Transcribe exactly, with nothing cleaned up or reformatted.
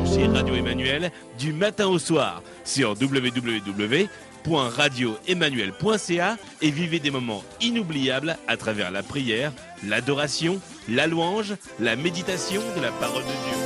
branchez Radio Emmanuel du matin au soir sur w w w point radio emmanuel point c a et vivez des moments inoubliables à travers la prière, l'adoration, la louange, la méditation de la parole de Dieu.